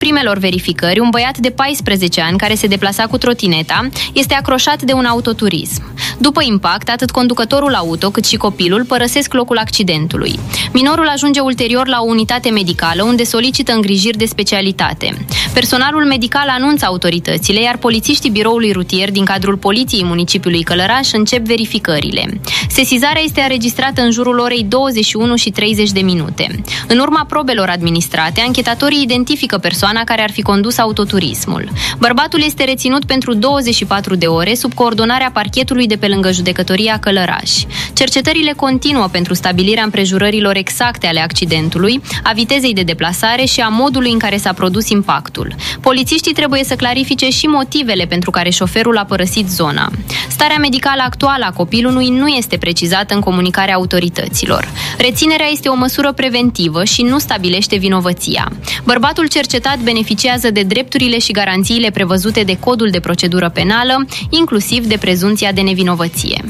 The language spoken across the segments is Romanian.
primelor verificări, un băiat de 14 ani care se deplasa cu trotineta este acroșat de un autoturism. După impact, atât conducătorul auto cât și copilul părăsesc locul accidentului. Minorul ajunge ulterior la o unitate medicală unde solicită îngrijiri de specialitate. Personalul medical anunță autoritățile, iar polițiștii biroului rutier din cadrul Poliției municipiului Călăraș încep verificările. Sesizarea este înregistrată în jurul orei 21:30. În urma probelor administrate, anchetatorii identifică persoana care ar fi condus autoturismul. Bărbatul este reținut pentru 24 de ore sub coordonarea parchetului de pe lângă Judecătoria Călăraș. Cercetările continuă pentru stabilirea împrejurărilor exacte ale accidentului, a vitezei de deplasare și a modului în care s-a produs impactul. Polițiștii trebuie să clarifice și motivele pentru care șoferul a părăsit zona. Starea medicală actuală a copilului nu este precizată în comunicarea autorităților. Reținerea este o măsură preventivă și nu stabilește vinovăția. Bărbatul cercetat beneficiază de drepturile și garanțiile prevăzute de Codul de Procedură Penală, inclusiv de prezumția de nevinovăție.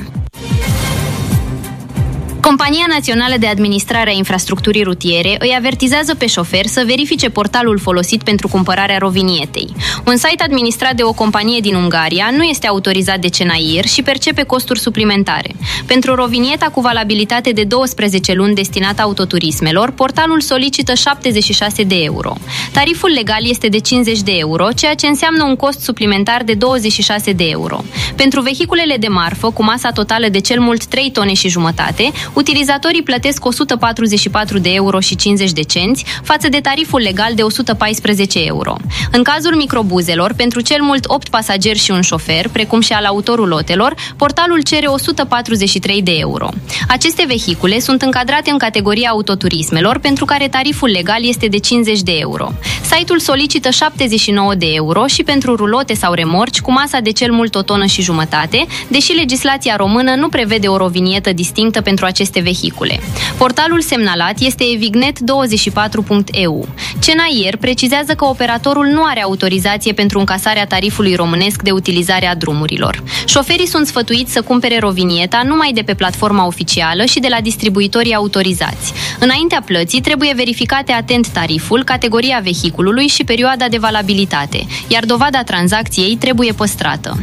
Compania Națională de Administrare a Infrastructurii Rutiere îi avertizează pe șoferi să verifice portalul folosit pentru cumpărarea rovinietei. Un site administrat de o companie din Ungaria nu este autorizat de CNAIR și percepe costuri suplimentare. Pentru rovinieta cu valabilitate de 12 luni destinată autoturismelor, portalul solicită 76 de euro. Tariful legal este de 50 de euro, ceea ce înseamnă un cost suplimentar de 26 de euro. Pentru vehiculele de marfă cu masa totală de cel mult 3 tone și jumătate, utilizatorii plătesc 144 de euro și 50 de cenți față de tariful legal de 114 euro. În cazul microbuzelor, pentru cel mult 8 pasageri și un șofer, precum și al autorul lotelor, portalul cere 143 de euro. Aceste vehicule sunt încadrate în categoria autoturismelor, pentru care tariful legal este de 50 de euro. Site-ul solicită 79 de euro și pentru rulote sau remorci cu masa de cel mult o tonă și jumătate, deși legislația română nu prevede o rovinietă distinctă pentru aceste vehicule. Portalul semnalat este evignet24.eu. CNAIR precizează că operatorul nu are autorizație pentru încasarea tarifului românesc de utilizare a drumurilor. Șoferii sunt sfătuiți să cumpere rovinieta numai de pe platforma oficială și de la distribuitorii autorizați. Înaintea plății trebuie verificate atent tariful, categoria vehiculului și perioada de valabilitate, iar dovada tranzacției trebuie păstrată.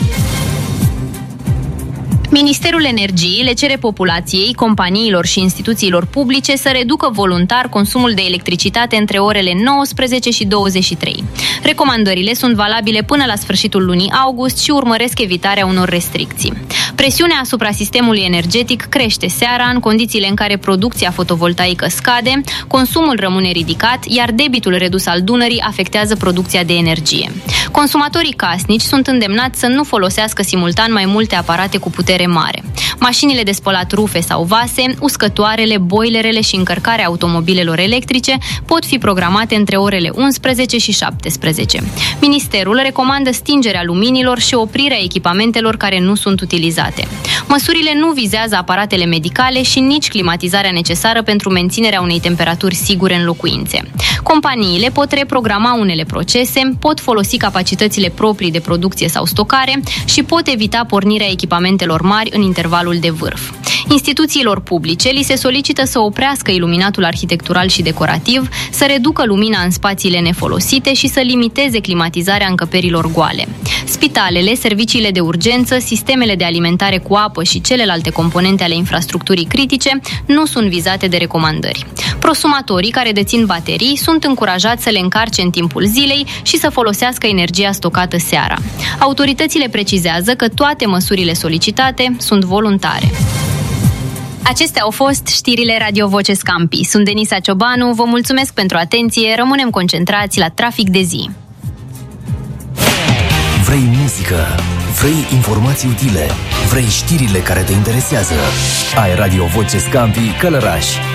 Ministerul Energiei le cere populației, companiilor și instituțiilor publice să reducă voluntar consumul de electricitate între orele 19 și 23. Recomandările sunt valabile până la sfârșitul lunii august și urmăresc evitarea unor restricții. Presiunea asupra sistemului energetic crește seara în condițiile în care producția fotovoltaică scade, consumul rămâne ridicat, iar debitul redus al Dunării afectează producția de energie. Consumatorii casnici sunt îndemnați să nu folosească simultan mai multe aparate cu putere mare. Mașinile de spălat rufe sau vase, uscătoarele, boilerele și încărcarea automobilelor electrice pot fi programate între orele 11 și 17. Ministerul recomandă stingerea luminilor și oprirea echipamentelor care nu sunt utilizate. Măsurile nu vizează aparatele medicale și nici climatizarea necesară pentru menținerea unei temperaturi sigure în locuințe. Companiile pot reprograma unele procese, pot folosi capacitățile proprii de producție sau stocare și pot evita pornirea echipamentelor mari în intervalul de vârf. Instituțiilor publice li se solicită să oprească iluminatul arhitectural și decorativ, să reducă lumina în spațiile nefolosite și să limiteze climatizarea încăperilor goale. Spitalele, serviciile de urgență, sistemele de alimentare cu apă și celelalte componente ale infrastructurii critice nu sunt vizate de recomandări. Prosumatorii care dețin baterii sunt încurajați să le încarce în timpul zilei și să folosească energia stocată seara. Autoritățile precizează că toate măsurile solicitate sunt voluntare. Acestea au fost știrile Radio Voce Scampi. Sunt Denisa Ciobanu, vă mulțumesc pentru atenție, rămânem concentrați la Trafic de zi. Vrei muzică? Vrei informații utile? Vrei știrile care te interesează? Ai Radio Voce Scampi Călăraș.